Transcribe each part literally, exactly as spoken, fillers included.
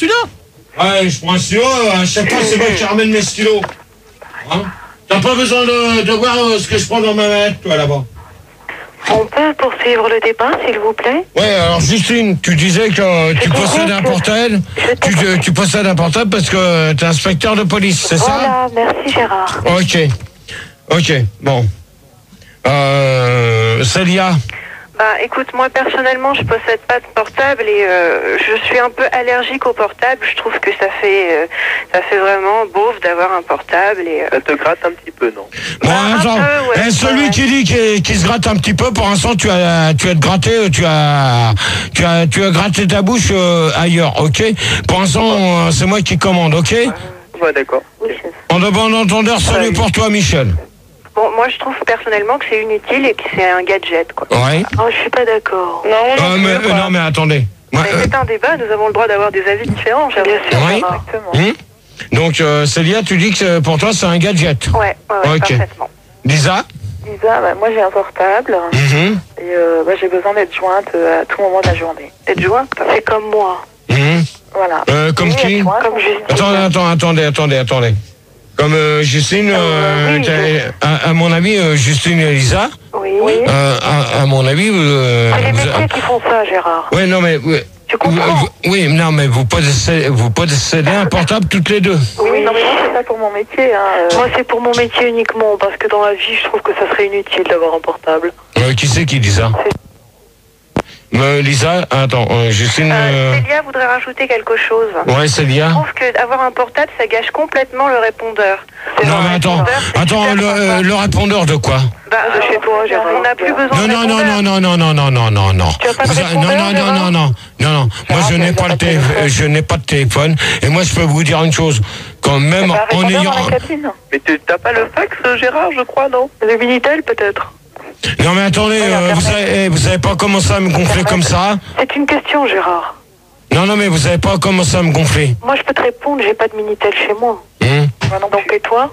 Tu l'as? Ouais, je prends un stylo, à chaque fois c'est moi qui ramène mes stylos. Hein? T'as pas besoin de, de voir ce que je prends dans ma main, toi, là-bas. On peut poursuivre le débat, s'il vous plaît? Ouais, alors Justine, tu disais que tu possèdes un portable, tu, tu possèdes un portable parce que t'es inspecteur de police, c'est ça? Voilà, merci Gérard. Ok, ok, bon. Euh, Célia? Bah écoute, moi personnellement je possède pas de portable et euh, je suis un peu allergique au portable. Je trouve que ça fait euh, ça fait vraiment beauf d'avoir un portable et... Euh... Ça te gratte un petit peu, non? Bon, bah, attends, peu, ouais, et celui ouais. qui dit qu'il qui se gratte un petit peu, pour l'instant tu as tu as te gratté, tu as tu as tu as gratté ta bouche euh, ailleurs, ok? Pour l'instant euh, c'est moi qui commande, ok? Ouais, ouais d'accord. Oui, en de bon entendeur, salut ouais. pour toi Michel. Bon, moi je trouve personnellement que c'est inutile et que c'est un gadget, quoi. Ouais. Oh, je suis pas d'accord. Non, euh, mais, euh, non, mais attendez. Mais euh, c'est un débat, nous avons le droit d'avoir des avis différents, bien sûr. Oui. Exactement. Mmh. Donc, euh, Célia, tu dis que pour toi c'est un gadget. Ouais, ouais, ouais okay. Parfaitement. Lisa? Lisa, bah, moi j'ai un portable mmh. et euh, bah, j'ai besoin d'être jointe euh, à tout moment de la journée. Être jointe? C'est comme moi. Mmh. Voilà. Euh, comme qui? Comme Justine. Attendez, attendez, attendez, attendez, attendez. Comme euh, Justine, euh, euh, oui, je... à, à mon avis, euh, Justine et Lisa. Oui. Euh, à, à mon avis, euh, c'est les métiers vous... qui font ça, Gérard. Oui, non mais oui, tu comprends vous, oui, non mais vous possédez, vous possédez un portable toutes les deux. Oui, oui. Non mais moi c'est pas pour mon métier. Hein, euh... Moi c'est pour mon métier uniquement parce que dans la vie, je trouve que ça serait inutile d'avoir un portable. Euh, qui c'est qui dit ça? Euh, Lisa, attends, euh, Justine... Euh, Célia voudrait rajouter quelque chose. Ouais, Célia. Je trouve qu'avoir un portable, ça gâche complètement le répondeur. Non, mais attends, attends, le, euh, le répondeur de quoi? Bah, de chez toi, Gérard. On n'a plus besoin non, de non, non, non, non, non, non, non, non, non, non. Tu as pas de répondeur, non, non, non, non, non, non, non. Moi, je n'ai pas le téléphone, je n'ai pas de téléphone. Et moi, je peux vous dire une chose. Quand même, en ayant... Mais tu t'as pas le fax, Gérard, je crois, non? Le Minitel, peut-être. Non mais attendez, euh, vous, savez, vous savez pas commencer à me gonfler comme ça? C'est une question, Gérard. Non, non mais vous savez pas commencer à me gonfler. Moi je peux te répondre, j'ai pas de Minitel chez moi. Mmh. Donc et toi?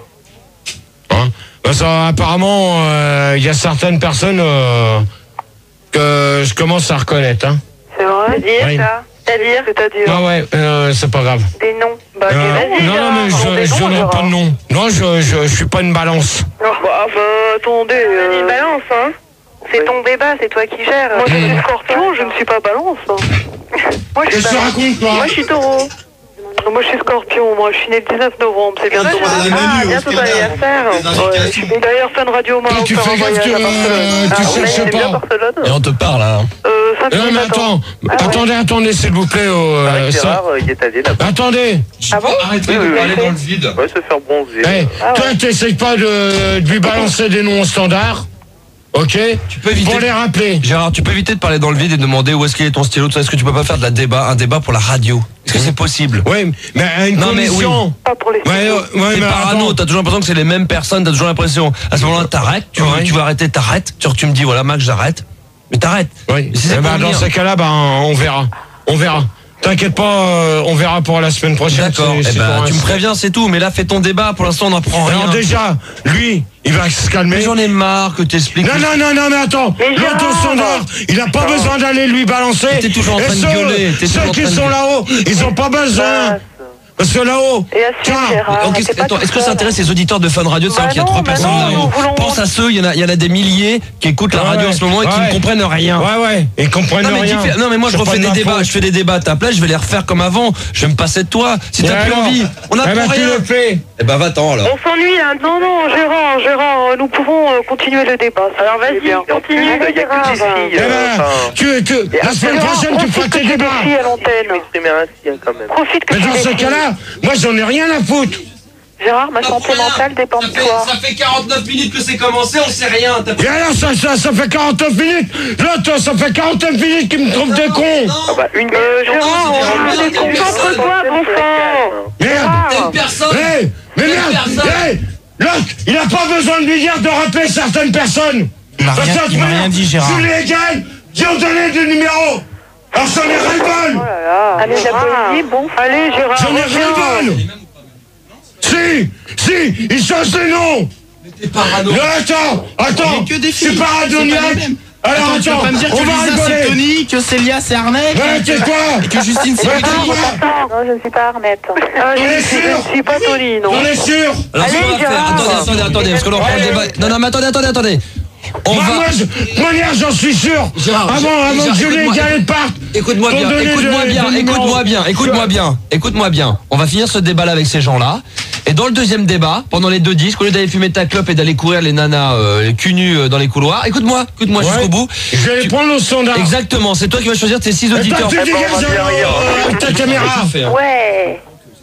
Hein ben ça, apparemment, il euh, y a certaines personnes euh, que je commence à reconnaître. Hein. C'est vrai? C'est-à-dire oui. ça? C'est-à-dire? C'est-à-dire? Ah ouais, euh, c'est pas grave. Des noms? Bah, euh, okay, non, non, mais je, je n'ai pas de nom. Non, je, je, je suis pas une balance. Non, bah, bah attendez, euh... une balance, hein? C'est ton débat, c'est toi qui gères. Moi, je suis Scorpion, je ne suis pas balance. Moi, je suis raconte, toi. Moi, je suis Taureau. Moi, je suis Scorpion. Moi, je suis né le dix-neuf novembre. C'est bientôt mon ah, bientôt ton anniversaire. Ouais. D'ailleurs, Fun Radio m'a tu fais gaffe que euh, tu cherches pas. Et on te parle, là. Euh, non, mais attends. Ah, attendez, ouais. attendez, s'il vous plaît. Euh, Gérard, il est allé là-bas. Attendez. Ah bon? Arrêtez de parler dans le vide. Ouais, se faire bronzer. Hey, ah, toi, ouais. t'essayes pas de, de lui balancer des noms au standard. Ok, tu peux éviter pour les rappeler. Gérard, tu peux éviter de parler dans le vide et de demander où est-ce qu'il est ton stylo. Est-ce que tu peux pas faire de la débat, un débat pour la radio? Est-ce que c'est possible? Oui, mais à une non, condition. Oui. Pas pour les ouais, ouais, t'es parano, t'as toujours l'impression que c'est les mêmes personnes, t'as toujours l'impression. À ce moment-là, t'arrêtes, tu, ouais. tu vas arrêter, t'arrêtes. Tu, tu me dis, voilà, Max, j'arrête. Mais t'arrêtes. Oui. Si eh ben, dans ces cas-là, ben, on verra. On verra. T'inquiète pas, euh, on verra pour la semaine prochaine. D'accord, eh ben, tu me préviens, c'est tout. Mais là, fais ton débat, pour l'instant, on n'en prend rien. Alors déjà, lui, il va se calmer. Mais j'en ai marre que t'expliques. Non, non, non, non, mais attends. L'autre standard, il n'a pas besoin d'aller lui balancer. T'es toujours en train de gueuler. Ceux qui sont là-haut, ils n'ont pas besoin. Parce que là-haut, tiens, okay, est-ce que ça intéresse les auditeurs de Fun Radio de savoir bah qu'il y a trois bah personnes là-haut? Pense à ceux, il y en a, il y en a des milliers qui écoutent la radio ouais, en ce moment et ouais. qui ne comprennent rien. Ouais, ouais, ils comprennent non, mais rien. Fait, non, mais moi je, je refais des débats, faute. je fais des débats à ta place, je vais les refaire comme avant. Je vais me passer de toi. Si t'as plus envie, on a eh ben, rien. Le fais. Eh ben, va-t'en alors. On s'ennuie là. Non, non, Gérard, Gérard, nous pouvons euh, continuer le débat. Alors vas-y, continue. Il y a que des filles. Tu, tu, la semaine prochaine, tu feras tes débats. Profite que mais dans ce cas-là, moi j'en ai rien à foutre. Gérard, ma santé mentale dépend de toi. Ça fait quarante-neuf minutes que c'est commencé, on sait rien. Et alors ça, ça, ça fait quarante-neuf minutes. L'autre, ça fait quarante-neuf minutes qu'il me trouve des cons. Ah bah une euh, Gérard, on concentre-toi, bon sang. Merde. Personne. Hey, mais merde. Hey, l'autre, il n'a pas besoin de lui dire de rappeler certaines personnes. Il m'a rien, il m'a rien dit, Gérard. Tous les gars, ils ont donné du numéro. Alors j'en ai ras-le-bol. Oh là là. Allez, la poésie, bon. Allez, Gérard. J'en ai ras-le-bol. Si, si, ils changent de nom. Mais t'es parano. Non, attends, attends. Que des filles. C'est paranoïaque. Alors attends, tu vas pas me dire on que va Lisa c'est rigoler. Tony, que Célia c'est Arnett, Ouais, c'est quoi et que Justine c'est Ouais, Ricky. c'est quoi Non, je ne suis pas Arnette. Ah, On je, est je sûr ne suis pas Tony, non. On est sûr Alors, ce Allez, qu'on va faire, Gérard. attendez, attendez, attendez, parce que l'on reprend le débat. Non, non, mais attendez, attendez, attendez. On Moi, va. moi, je- de toute manière, j'en suis sûr. Gérard, avant Gérard, avant que Julie et écoute-moi, Gaël partent. Écoute-moi T'ont bien, donné écoute-moi de- bien, de écoute-moi numéros. bien, écoute-moi bien, écoute-moi bien. On va finir ce débat-là avec ces gens-là. Et dans le deuxième débat, pendant les deux disques, au lieu d'aller fumer ta clope et d'aller courir les nanas euh, les cul nus euh, dans les couloirs, écoute-moi, écoute-moi Ouais. jusqu'au bout. Je vais les Tu- prendre au standard. Exactement, c'est toi qui vas choisir tes six Et toi, auditeurs. tu Eh ben, on dégages va bien rire. euh, avec ta caméra. Ouais.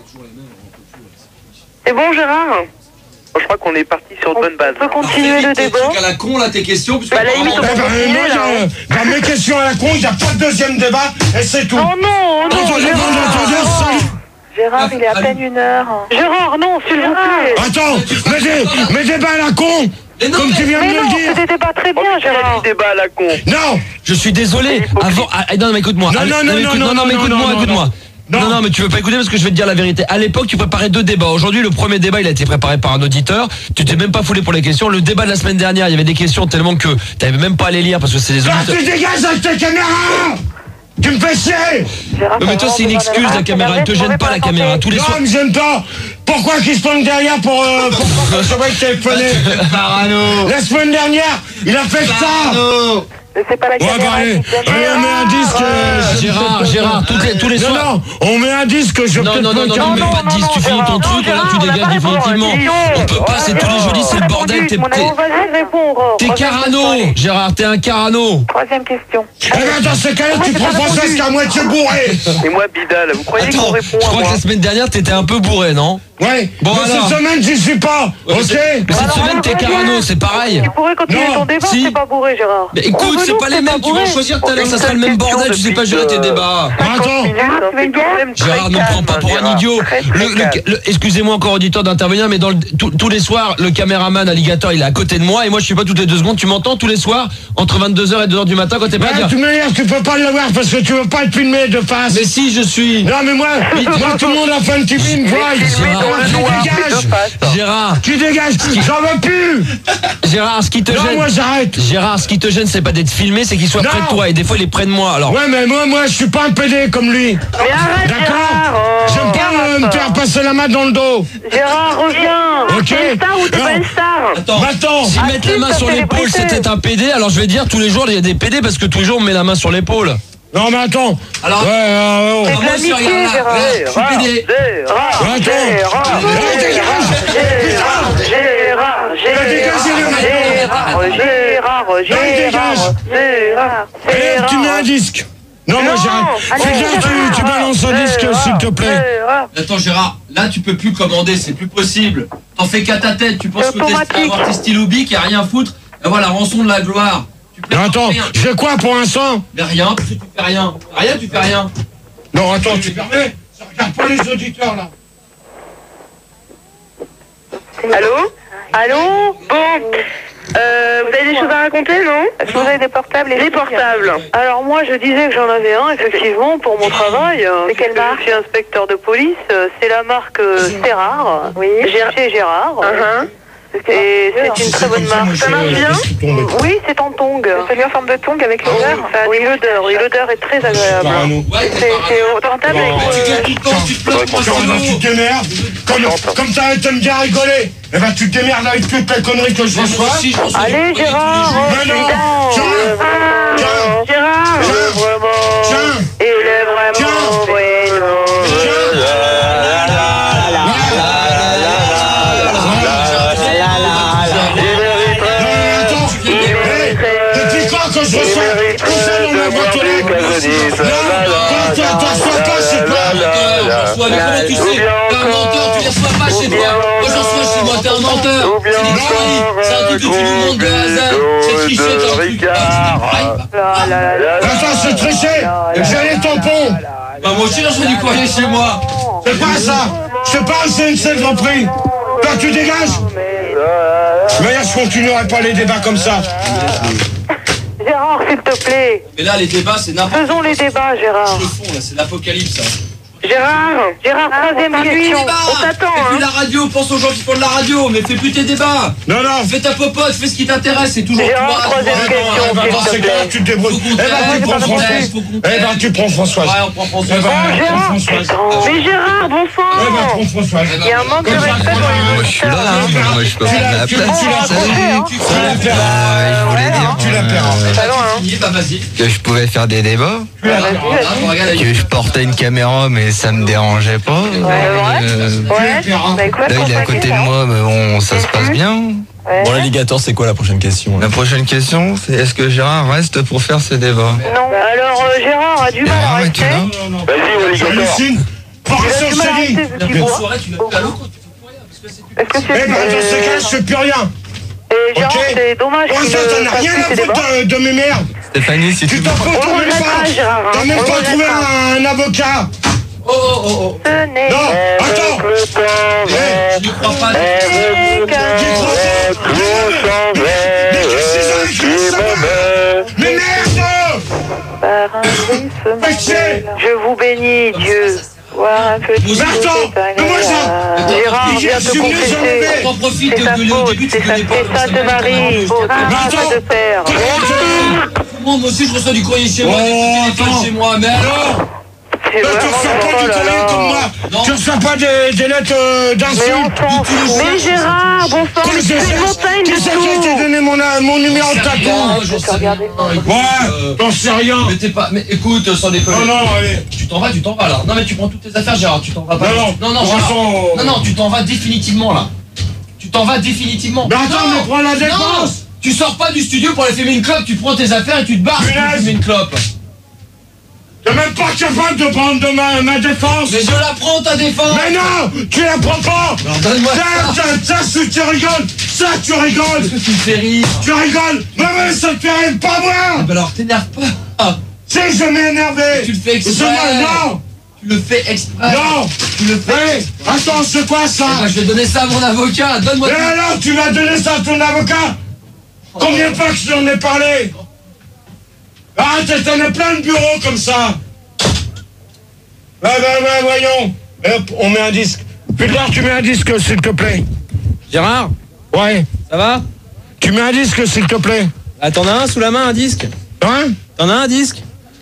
C'est bon, Gérard? Je crois qu'on est parti sur de bonnes bases. On peut continuer le débat? à la con là tes questions puisque Bah, à la limite, Eh ben, moi, je- dans mes questions à la con, il n'y a pas de deuxième débat et c'est tout. Oh non, non, Attends, je demande l'entendeur, salut. Gérard, il est à peine une heure. Gérard, non, s'il vous plaît. Attends, mais des, mais débat à la con, Mais non, comme tu viens de Mais me non, le c'est dire. des débats très bien, Il y a Gérard. du débat à la con. Non, Je suis désolé. Avant, ah, non, mais écoute-moi. Non, Allez, non, non, mais non, écoute- non, non, mais non, écoute-moi, non, écoute-moi. non. Non, non, mais tu veux pas écouter parce que je vais te dire la vérité. À l'époque, tu préparais deux débats. Aujourd'hui, le premier débat, il a été préparé par un auditeur. Tu t'es même pas foulé pour les questions. Le débat de la semaine dernière, il y avait des questions tellement que t'avais même pas à les lire parce que c'est des ah, auditeurs. tu dégages avec ta caméra. Tu me fais chier. Gérard, Mais toi, c'est une excuse, la caméra. Elle te gêne pas, la caméra. Tous les Non, soirs. me gêne pas. Pourquoi qu'ils se planquent derrière pour, euh, pour pour que je vais téléphoner? Parano. La semaine dernière, il a fait ça. Mais c'est pas la Ouais, bah, caméra allez, qui te allez, on met un disque. euh, je- Gérard, Gérard, toutes les- tous les Non, soirs. non, on met un disque, je vais Non, peut-être non, non, me non, non, calmer. mais pas de disque. Tu finis ton truc, là, tu dégages définitivement. On peut pas, c'est tous les jeudis, c'est le bordel. T'es, Bon, t'es, vas-y, réponds, Aurore. t'es Carano, Gérard, t'es un Carano. Troisième question. Eh ben, dans ce cas-là, tu prends Françoise qu'à moitié bourré. Et moi, Bidal, vous croyez qu'on Attends, répond je à crois que moi? la semaine dernière, t'étais un peu bourré, non? Ouais. Bon, mais alors. cette semaine, j'y suis pas. Ouais, mais Ok. c'est- Mais cette semaine, t'es Carano, c'est pareil. Tu pourrais continuer Non, ton débat, si. c'est pas bourré, Gérard. Mais écoute, Convenons c'est pas que les mêmes, tu vas bourré. en choisir tout à l'heure, ça sera le même bordel, tu sais pas gérer tes débats. Attends. Gérard, ne prends pas pour un idiot. Le- le- le- excusez-moi encore auditeur d'intervenir, mais dans le, tous- tous les soirs, le caméraman alligator, il est à côté de moi et moi je suis pas toutes les deux secondes. Tu m'entends tous les soirs entre vingt-deux heures et deux heures du matin quand t'es pas à Bah, dire. de toute manière, tu peux pas l'avoir parce que tu veux pas être filmé de face. Mais si je suis. Non, mais moi, moi, tout le monde a fait un T V, une voix. Gérard, Tu dégages. Gérard, Tu dégages. J'en veux plus. Gérard, ce qui te Non, gêne. moi, j'arrête. Gérard, ce qui te gêne, c'est pas d'être filmé, c'est qu'il soit Non. près de toi et des fois il est près de moi. Alors. Ouais, mais moi, moi, je suis pas un pédé comme lui. Mais arrête, Gérard. D'accord. oh. J'aime pas euh, me faire passer la main dans le dos. Gérard, reviens. Ok. T'es une star ou t'es Non. pas une star? Attends. Maintenant. Si Ah, mettre si, la main ça sur fait l'épaule, les briser. c'était un P D, alors je vais dire tous les jours il y a des P D parce que tous les jours on met la main sur l'épaule. Non, mais attends. Alors. Ouais, euh, oh. C'est Alors, de moi aussi, l'amitié, regarde là, Gérard. regarde, je suis P D. Gérard, Attends. Gérard, Ouais, dégage. Gérard, Gérard, Mais dégagez-le Gérard, maintenant. Gérard, Ouais, dégage. Gérard, Gérard, Eh, tu mets un disque. Non, moi, Non. j'arrête. Allez, Fais bien, tu, tu Gérard. balances un disque, Gérard, s'il te plaît. Gérard. Attends Gérard, là tu peux plus commander, c'est plus possible. T'en fais qu'à ta tête, tu penses que t'es Automatique. avoir tes stylos bic et à rien foutre. Et voilà, rançon de la gloire. Tu peux Non, faire attends, rien. je fais quoi pour l'instant? Mais rien, parce que tu fais rien. Rien, tu fais rien. Non, attends, tu permets? Ça regarde pas les auditeurs, là. Allô? Allô? Bon. Euh, vous avez des choses à raconter, non? Est-ce que vous avez des portables et Les portables. Alors moi, je disais que j'en avais un, effectivement, pour mon travail. euh, C'est quelle puisque marque? Je suis inspecteur de police. euh, C'est la marque euh, Gérard. Oui. Chez Gérard. Uh-huh. Et c'est une très bonne marque. Ça marche bien? Oui, c'est en tong. C'est celui en forme de tongue avec l'odeur. Oui, l'odeur. Oui, l'odeur est très agréable. Parano. Ouais, C'est c'est au portable avec... Mais tu gueules tout le temps, tu te plains pour Quand moi tu te démerdes, comme, comme t'arrêtes de me bien rigoler, eh ben tu te démerdes avec toutes les conneries que je reçois. Si, je reçois Allez, du courrier Gérard, tous les jours. Mais non, oh, tiens, putain, tiens, Gérard, tiens, il est vraiment, tiens, il est vraiment, tiens, vraiment. Attends, hey, depuis quand que je reçois tout ça dans ma boîte aux lettres? Non, toi, toi, toi, sois pas chez toi. Reçois, mais comment tu sais? T'es un menteur, tu les reçois pas chez toi. Moi j'en reçois chez moi, t'es un menteur. C'est des conneries, c'est un truc que tu nous montres de hasard. C'est tricher, c'est un truc. Là, là, là, là. Attends, c'est tricher. J'ai les tampons. Bah moi aussi j'en reçois du courrier chez moi. C'est pas ça. C'est pas un C N C Grand Prix. Toi, tu dégages. Mais là, je continuerai pas les débats comme ça. Gérard, s'il te plaît, Mais là les débats c'est n'importe quoi. faisons les débats, Gérard. Le fond là, c'est l'apocalypse. Hein. Gérard, Gérard, troisième question. On t'attend, Fais plus hein. la radio, pense aux gens qui font de la radio, mais fais plus tes débats. Non, non. Fais ta popote, fais ce qui t'intéresse, c'est toujours Gérard, toi. troisième toi, question, toi, s'il toi, te Dans ces plaît. cas-là, tu te débrouilles. Faut qu'on Eh ben, t'aide, tu prends faut qu'on Françoise. t'aide, faut qu'on Eh ben, t'aide. tu prends Françoise. Ouais, on prend Françoise. Eh ben, Oh, Gérard. prends Françoise. Mais Gérard, bon Eh ben, sang. prends Françoise. Il y a un manque de Comme ça, respect pour les Moi je suis là, hein. Moi je peux Tu prendre l'as- la tu l'as- place. tu l'as- Salut. Tu Tu la perds. Euh, je voulais dire Tu la perds. euh, Pas loin, hein. Bah vas-y. que je pouvais faire des débats, Tu la Vas-y, perds. vas-y. Regarde, que je portais une caméra mais ça me dérangeait pas. Ouais, Euh, ouais. Ouais. Bah, écoute, Là il est à côté de moi mais bon ça se passe bien. Ouais. Bon, l'alligator, c'est quoi la prochaine question là La prochaine question c'est est-ce que Gérard reste pour faire ce débat? Non. Alors, euh, Gérard a du mal à Gérard, rester. es-tu là? Vas-y, J'hallucine. Par Il a ça, du je mal à te dis. rester vu qu'il une boit. soirée, tu vas plus à l'autre, tu fais plus rien. Parce que c'est plus... Est-ce que tu Eh ben, dans ce cas, je fais plus rien. Et Gérard, Ok. c'est dommage Pour qu'il ça, ne t'en as fasse rien plus à ses foutre débats. de, de mes merdes. Stéphanie si tu Tu t'en fous, On t'en le même remettra, pas. Gérard, hein. T'as même On pas le trouvé remettra. un avocat. Oh, oh, oh, oh. Ce n'est Non, attends. Je n'y crois pas. qu'un- J'y crois pas. Mais qu'est-ce que c'est avec ça? Mais merde. par un bruissement Mais c'est- de- Je vous bénis, Dieu. Voir un petit Mais attends, peu mais moi, ça- Gérard Mais vient je te suis venu, j'en confesser. avais. T'en profites C'est de sa gueuler au faute, début, tu c'est sa connais pas. c'est ça de Marie, faute, Mais pas attends. de père. Moi, moi aussi, je reçois du courrier chez moi, Oh, des coups de téléphone attends. chez moi. Mais alors C'est Bah, tu vraiment reçois pas oh du là courrier là. comme moi. Non. Tu reçois pas des, des lettres euh, Mais d'insultes. on s'en fout. Mais Gérard, bon sang, Qui c'est c'est une montagne qui de c'est qui t'a tout. donné mon, euh, mon numéro de Rien, tatou? j'en sais regarder. rien. Écoute, Ouais, euh, j'en sais rien. Mais t'es pas. Mais écoute, sans déconner. Non, non, allez. Tu t'en vas, tu t'en vas là. Non, mais tu prends toutes tes affaires, Gérard. Tu t'en vas pas. Non, non, non, non, pour Gérard. l'instant, Non, non, tu t'en vas définitivement là. Tu t'en vas définitivement. Mais attends, Non, mais prends la non, dépense. tu sors pas du studio pour aller fumer une clope. Tu prends tes affaires et tu te barres pour Punaise. fumer une clope. T'es même pas capable de prendre de ma, ma défense. Mais je la prends ta défense. Mais non, tu la prends pas. Alors, donne-moi Ça, ça. ça, ça, ça, tu rigoles. Ça, tu rigoles. Est-ce que tu me fais rire? Tu rigoles. Mais ouais, ça te fait rire, pas Ah, moi. bah alors t'énerve pas. Ah, Si, je m'ai énervé. Tu le fais exprès. C'est moi, non. tu le fais exprès. Non. Tu le fais. Hey, attends, c'est quoi ça? Eh ben, je vais donner ça à mon avocat. Donne-moi Mais tout. alors, tu vas donner ça à ton avocat? Combien de fois que je t'en ai parlé? Ah, t'en as plein de bureaux comme ça. Ouais, ouais, ouais, voyons. Et hop, on met un disque. Putain, tu mets un disque, s'il te plaît. Gérard, Ouais. ça va? Tu mets un disque, s'il te plaît. Ah, t'en as un sous la main, un disque? Hein? T'en as un disque?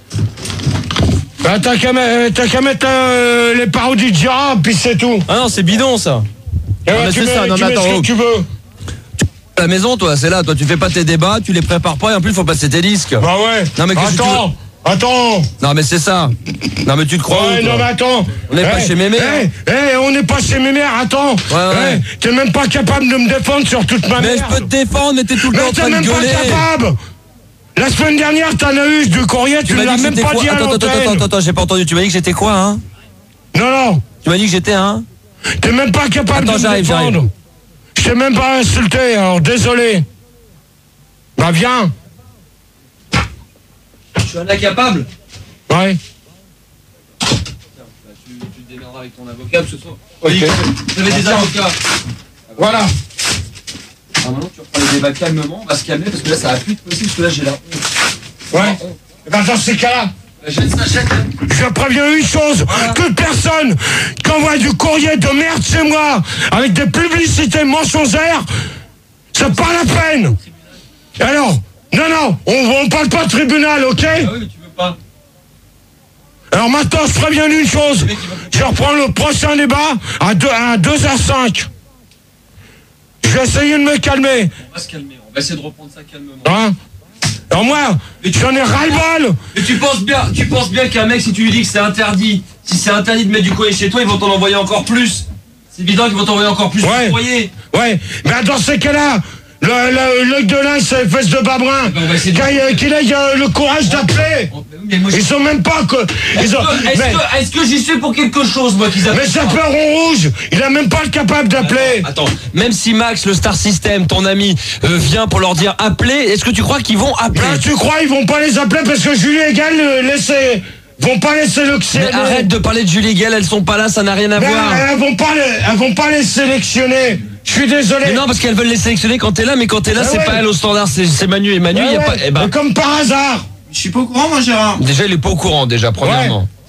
Bah, t'as qu'à me- t'as qu'à mettre euh, les parodies de Gérard, puis c'est tout. Ah non, c'est bidon ça. Et Non, ouais, mais tu c'est mets, ça, non, tu mais mets attends, ce que oh. tu veux. À la maison, toi, c'est là. Toi, tu fais pas tes débats, tu les prépares pas et en plus, il faut passer tes disques. Bah ouais. Non, mais qu'est-ce que attends, attends. Non, mais c'est ça. Non, mais tu te crois Ouais, où, toi? non, mais attends. On n'est pas Eh, chez Mémé, eh, eh, on n'est pas chez Mémé, attends. Ouais, ouais. Eh, t'es même pas capable de me défendre sur toute ma Mais merde. je peux te défendre, mais t'es tout le temps Mais en t'es train de même pas gueuler. capable. La semaine dernière, t'en as eu du courrier, tu Tu ne m'as l'as dit que même j'étais pas quoi? dit à Attends, attends, attends, l'antenne. attends, attends, j'ai pas entendu. Tu m'as dit que j'étais quoi, hein? Non, non, Tu m'as dit que j'étais un? t'es même pas capable Attends, de me j'arrive, défendre. j'arrive. Je t'ai même pas insulté, alors désolé. Bah viens. Je suis un incapable. Ouais. Bah, tu, tu te démerderas avec ton avocat parce que toi. Vous avez des avocats. Voilà. Ah, maintenant tu reprends les débats calmement, on va se calmer parce que là ça va plus être possible parce que là j'ai la honte. Ouais. Et ben dans ces cas-là, La jette, ça jette. je préviens une chose, que personne qui envoie du courrier de merde chez moi avec des publicités mensongères, c'est pas la peine. Et alors, non, non, on, on parle pas de tribunal, ok? Ah oui, mais tu veux pas. Alors maintenant, je préviens une chose, je reprends le prochain débat à deux heures cinq. Je vais essayer de me calmer, On va se calmer, on va essayer de reprendre ça calmement. hein? Alors moi, j'en ai ras-le-bol. Mais tu penses bien, tu penses bien qu'un mec, si tu lui dis que c'est interdit, si c'est interdit de mettre du courrier chez toi, ils vont t'en envoyer encore plus. C'est évident qu'ils vont t'envoyer encore plus Ouais. de courrier. Ouais, mais dans ces cas-là, le- le- l'œil de l'un, c'est les fesses de Babrin. ben, on va essayer de- Qu'il ait- qu'il ait euh, le courage d'appeler. Mais moi, je- Ils sont même pas que. Est-ce Ils ont, que, est-ce mais, que, est-ce que j'y suis pour quelque chose, moi, qu'ils appellent mais ça Chaperon Rouge, il a même pas le capable d'appeler. Attends, même si Max, le Star System, ton ami, euh, vient pour leur dire appeler, est-ce que tu crois qu'ils vont appeler? Mais tu crois ils vont pas les appeler parce que Julie et Gaël euh, laisser, vont pas les sélectionner. Mais arrête de parler de Julie Guel, elles sont pas là, ça n'a rien à Mais voir. elles vont pas les, elles vont pas les sélectionner. Je suis désolé. Mais non, parce qu'elles veulent les sélectionner quand t'es là, mais quand t'es là, Ah c'est ouais. pas elle au standard, c'est c'est Manu et Manu, Ouais, y a ouais. pas. Eh ben, Mais comme par hasard. Je suis pas au courant, moi, Gérard. déjà, il est pas au courant, déjà, premièrement.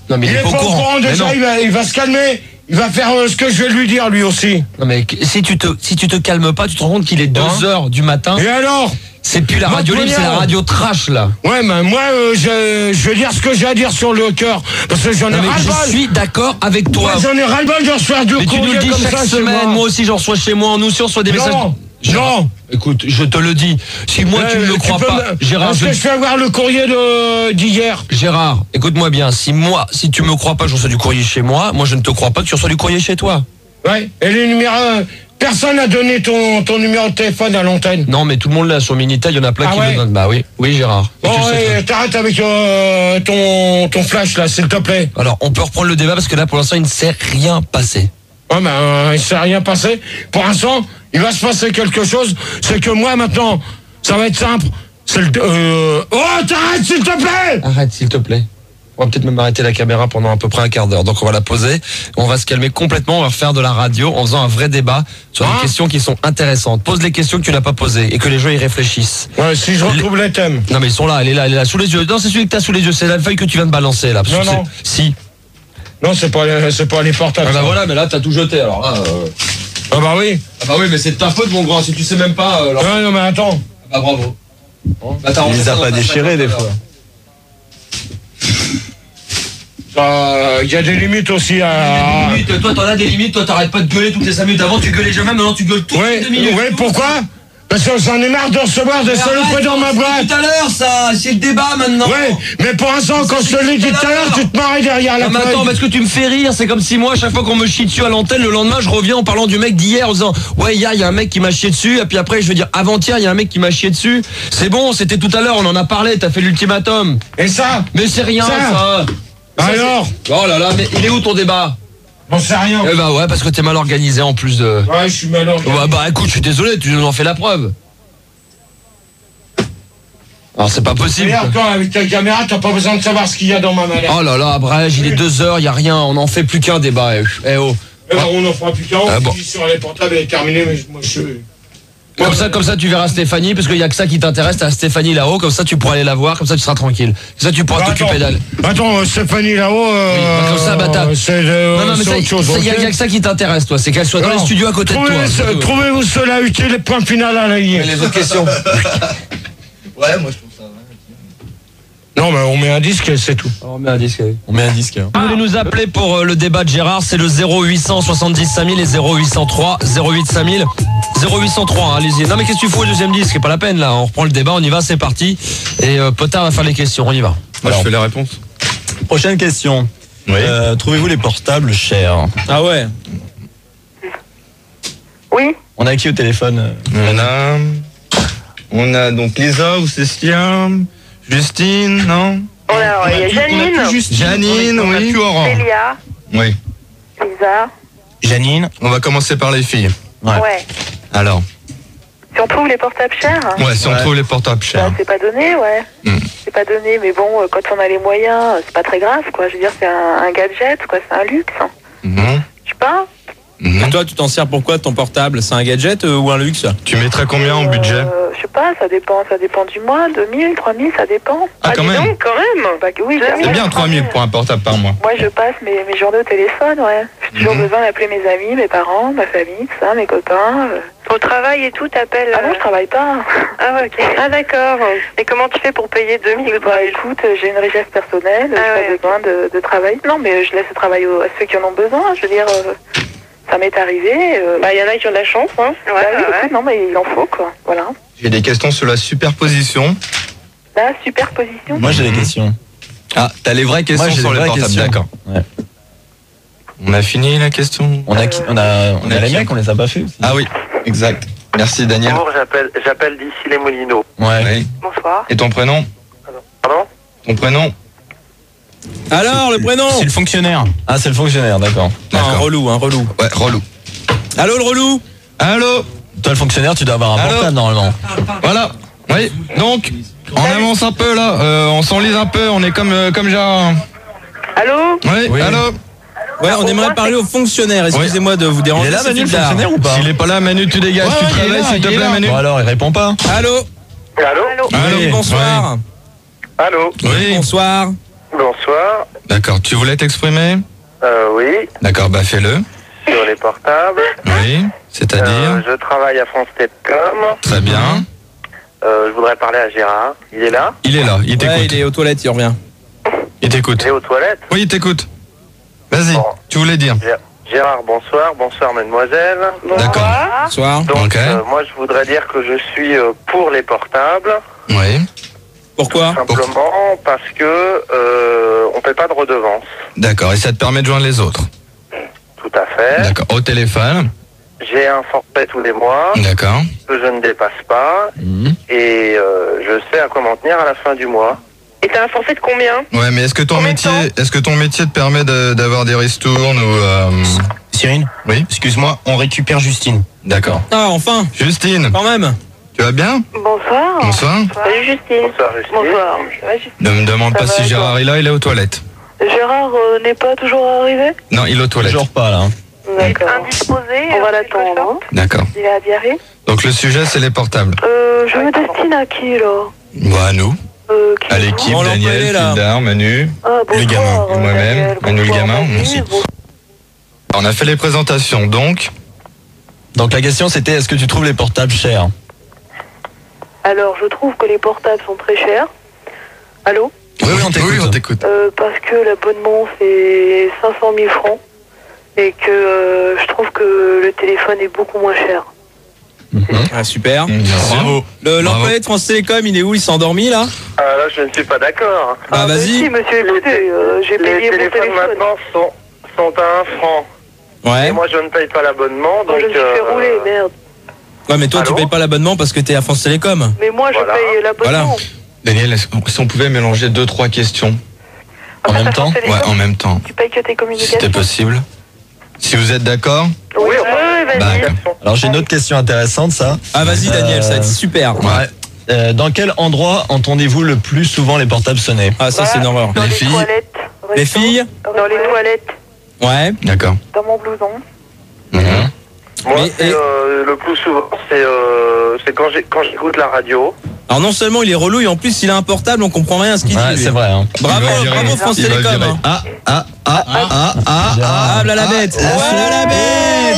Non, mais il, il est, est pas au courant, courant déjà, il va, il va se calmer. Il va faire euh, ce que je vais lui dire, lui aussi. Non, mais si tu te, si tu te calmes pas, tu te rends compte qu'il est deux heures du matin. Et alors? C'est plus la radio libre, c'est la radio trash, là. Ouais, mais moi, euh, je, je vais dire ce que j'ai à dire sur le cœur. Parce que j'en ai ras-le-bol. Je suis d'accord avec toi. Ouais, j'en ai ras-le-bol de recevoir du courrier comme ça. Mais tu nous le dis chaque semaine, moi. moi aussi j'en reçois chez moi, nous aussi on reçoit des non, messages. Non. Écoute, je te le dis. Si moi ouais, tu ne le crois pas, me... Gérard. Est-ce je... que je vais avoir le courrier de d'hier? Gérard, écoute-moi bien. Si moi, si tu me crois pas, je reçois du courrier chez moi. Moi, je ne te crois pas que tu reçois du courrier chez toi. Ouais. Et les numéros. Personne n'a donné ton, ton numéro de téléphone à l'antenne. Non, mais tout le monde l'a sur Minitel. Il y en a plein ah qui ouais. le donnent. Bah oui, oui, Gérard. Bon, ouais, t'arrêtes avec euh, ton ton flash là, s'il te plaît. Alors, on peut reprendre le débat parce que là, pour l'instant, il ne s'est rien passé. Ouais, ben, euh, il ne s'est rien passé. Pour l'instant, il va se passer quelque chose. C'est que moi, maintenant, ça va être simple. C'est le... Euh... Oh, t'arrêtes, s'il te plaît! Arrête, s'il te plaît. On va peut-être même arrêter la caméra pendant à peu près un quart d'heure. Donc, on va la poser. On va se calmer complètement. On va faire de la radio en faisant un vrai débat sur ah. des questions qui sont intéressantes. Pose les questions que tu n'as pas posées et que les gens y réfléchissent. Ouais, si je retrouve les, les thèmes. Non, mais ils sont là. Elle est là, elle est là, sous les yeux. Non, c'est celui que t'as sous les yeux. C'est la feuille que tu viens de balancer, là. Non, non. Si. Non, c'est pas, c'est pas les portables. Ah bah voilà, mais là, t'as tout jeté, alors là... Euh... Ah bah oui. Ah bah oui, mais c'est de ta faute, mon grand, si tu sais même pas... Euh, alors... Non, non, mais attends. Ah bah bravo. Bon, bah, il les a pas déchirés, des fois. Il euh, y a des limites aussi à... Il y a des limites. Toi, t'en as des limites. Toi, t'arrêtes pas de gueuler toutes les cinq minutes. Avant, tu gueulais jamais, maintenant, tu gueules toutes ouais, les deux minutes. Oui, pourquoi? Parce que j'en ai marre de recevoir des saloperies dans ma boîte. Tout à l'heure, ça, c'est le débat maintenant. Ouais, mais pour l'instant, quand je te l'ai dit tout à l'heure, tu te marrais derrière la feuille. Mais attends, parce que tu me fais rire, c'est comme si moi, à chaque fois qu'on me chie dessus à l'antenne, le lendemain, je reviens en parlant du mec d'hier, en disant, ouais, il y a, y a un mec qui m'a chié dessus, et puis après, je veux dire, avant-hier, il y a un mec qui m'a chié dessus. C'est bon, c'était tout à l'heure, on en a parlé, t'as fait l'ultimatum. Et ça? Mais c'est rien, ça. ça. Alors? Oh là là, mais il est où ton débat? J'en sais rien. Eh bah ouais, parce que t'es mal organisé en plus de... Ouais, je suis mal organisé. Ouais, bah écoute, je suis désolé, tu nous en fais la preuve. Alors c'est pas possible. Regarde, toi, avec ta caméra, t'as pas besoin de savoir ce qu'il y a dans ma mallette. Oh là là, Brège, il est deux heures, il y a rien, on en fait plus qu'un débat. Eh oh. Eh ben, on en fera plus qu'un, ah, on bon. dit sur les portables, elle est terminée, mais moi je... Comme ça, comme ça, tu verras Stéphanie, parce qu'il y a que ça qui t'intéresse, t'as Stéphanie là-haut, comme ça tu pourras aller la voir, comme ça tu seras tranquille. Comme ça tu pourras bah, t'occuper d'elle. Attends, Stéphanie là-haut, euh, oui, bah, comme ça, bah t'as... c'est euh, non, non, mais ça, autre chose. Il y, y a que ça qui t'intéresse, toi, c'est qu'elle soit dans non. les studios à côté trouvez de toi. Ce, trouvez-vous cela utile, point final à la ligne. Les autres questions. Ouais, moi je trouve ça. Non, mais on met un disque et c'est tout. On met un disque, oui. On met un disque. Vous voulez nous appeler pour euh, le débat de Gérard, c'est le zéro huit cent soixante-dix cinq mille et zéro huit cent trois zéro huit cinq mille. zéro huit cent trois, hein, allez-y. Non mais qu'est-ce que tu fous au deuxième disque? C'est pas la peine là, on reprend le débat, on y va, c'est parti. Et euh, Potard va faire les questions, on y va. Moi Alors, je fais les réponses. Prochaine question. Oui. Euh, trouvez-vous les portables chers? Ah ouais. Oui. On a qui au téléphone? On a... On a donc Lisa ou Cécilia, Justine, non? On a, il y a Janine. Justine, Janine, on a, oui. On a Célia. Oui. Lisa. Janine. On va commencer par les filles. Ouais. ouais. Alors. Si on trouve les portables chers. Ouais, si ouais. on trouve les portables chers. Bah, c'est pas donné, ouais. Mm. C'est pas donné, mais bon, quand on a les moyens, c'est pas très grave, quoi. Je veux dire, c'est un, un gadget, quoi. C'est un luxe. Mm. Je sais pas. Mmh. Et toi, tu t'en sers pourquoi ton portable? C'est un gadget euh, ou un luxe? Tu mettrais combien en budget? euh, Je sais pas, ça dépend, ça dépend du mois, deux mille, trois mille, ça dépend. Ah, ah quand même donc, quand même bah, oui, c'est bien trois mille pour un portable par mois. Moi, je passe mes, mes journées au téléphone, ouais. J'ai toujours mmh. besoin d'appeler mes amis, mes parents, ma famille, tout ça, mes copains. Euh... Au travail et tout, t'appelles Ah non, je travaille pas. Ah ouais, ok. Ah d'accord. Et comment tu fais pour payer deux mille? Bah écoute, j'ai une richesse personnelle, ah, j'ai ouais, pas besoin okay. de, de travailler. Non, mais je laisse travailler à ceux qui en ont besoin, je veux dire... Euh... Ça m'est arrivé. Euh, bah, il y en a qui ont de la chance, hein. Ouais, bah, oui, ouais. Écoute, non, mais il en faut, quoi. Voilà. J'ai des questions sur la superposition. La superposition? Moi, j'ai des questions. Ah, t'as les vraies questions Moi, sur les, les portables, d'accord. Ouais. On a fini la question? On a, euh, on a, on, on a, a les mecs, on les a pas fait aussi. Ah oui, exact. Merci, Daniel. Bonjour, j'appelle, j'appelle d'ici les Moulineaux. Ouais. Oui. Bonsoir. Et ton prénom? Pardon? Ton prénom? Alors, le prénom? C'est le fonctionnaire. Ah, c'est le fonctionnaire, d'accord. Un relou, un relou. Ouais, relou. Allô, le relou? Allô? Toi, le fonctionnaire, tu dois avoir un Allô portable, normalement. Voilà. Oui, donc, on avance un peu, là. Euh, on s'enlise un peu, on est comme, euh, comme Gérard. Allô? Oui, oui. Allô? Ouais, on aimerait parler au fonctionnaire. Excusez-moi oui. de vous déranger. Il est là, Manu, le fonctionnaire ou pas? S'il est pas là, Manu, tu dégages, ouais, tu travailles, s'il te plaît, Manu. Bon, alors, il répond pas. Allô? Allô? Allô? Oui, bonsoir. Ouais. Allô? Oui, bonsoir. Bonsoir. D'accord, tu voulais t'exprimer? Euh, oui. D'accord, bah fais-le. Sur les portables. Oui, c'est-à-dire euh, Je travaille à France Télécom. Très bien. Euh, je voudrais parler à Gérard. Il est là? Il est là, il t'écoute. Ouais, il est aux toilettes, il revient. Il t'écoute. Il est aux toilettes? Oui, il t'écoute. Vas-y, bon. Tu voulais dire? Gérard, bonsoir. Bonsoir, mademoiselle. D'accord. Bonsoir. Donc, okay. euh, moi, je voudrais dire que je suis euh, pour les portables. Oui. Pourquoi? Simplement parce que euh, on paie pas de redevance. D'accord, et ça te permet de joindre les autres? Tout à fait. D'accord, au téléphone? J'ai un forfait tous les mois. D'accord. Que je ne dépasse pas. Mmh. Et euh, je sais à quoi m'en tenir à la fin du mois. Et t'as un forfait de combien? Ouais, mais est-ce que ton métier, est-ce que ton métier te permet de, d'avoir des ristournes ou euh... Cyril? Oui. Excuse-moi, on récupère Justine. D'accord. Ah, enfin. Justine. Quand même. Tu vas bien? Bonsoir. Bonsoir. Salut Justine. Bonsoir Justine. Bonsoir. Ne me demande ça pas si Gérard est là, il est aux toilettes. Gérard euh, n'est pas toujours arrivé? Non, il est aux toilettes. Toujours pas là. D'accord. Indisposé. On va l'attendre. D'accord. Il a diarrhée. Donc le sujet c'est les portables. Euh, je me destine à qui là? Bah à nous. Euh, à l'équipe, Daniel, Fildar, Manu, ah, les gamins, et moi-même, Daniel, Manu le gamin, Manu, moi aussi. bon. On a fait les présentations, donc. Donc la question c'était est-ce que tu trouves les portables chers? Alors je trouve que les portables sont très chers. Allô? Oui, oui, on t'écoute. Oui, on t'écoute. Euh, parce que l'abonnement c'est cinq cent mille francs et que euh, je trouve que le téléphone est beaucoup moins cher. Mmh. Ah, super. Mmh, bravo. Le, l'employé de France Télécom, il est où? Il s'est endormi là? Ah là, je ne suis pas d'accord. Bah ah, vas-y. Si, monsieur, écoutez, euh, j'ai payé les mon téléphones téléphone. maintenant sont, sont à un franc. Ouais. Et moi, je ne paye pas l'abonnement, donc... Moi, je me suis fait euh... rouler, merde. Ouais, mais toi, Allô? tu payes pas l'abonnement parce que t'es à France Télécom. Mais moi, je Voilà. paye l'abonnement. Voilà. Daniel, est-ce- si on pouvait mélanger deux, trois questions En en fait, même à temps? France Télécom, Ouais, en même temps. Tu payes que tes Si communications? c'était possible. Si vous êtes d'accord? Oui, oui, vas-y. Bah, Alors j'ai une autre question intéressante ça. Ah, vas-y, Daniel, ça va être super. Ouais. Euh, dans quel endroit entendez-vous le plus souvent les portables sonner? Ah, ça, c'est une horreur. Dans Les les, filles. toilettes. Les resto, filles? Dans les toilettes. Ouais. D'accord. Dans mon blouson. Mhm. Moi, Mais- c'est, et- euh, le plus souvent, c'est, euh, c'est quand, j'ai, quand j'écoute la radio. Alors, non seulement il est relou, et en plus, il a un portable, on comprend rien à ce qu'il Ouais, dit. lui. c'est vrai. Hein. Bravo, Il va virer. bravo France Il va Télécom. virer. hein. Ah, ah, ah, ah, ah, ah, Ah, voilà la bête. Voilà la bête.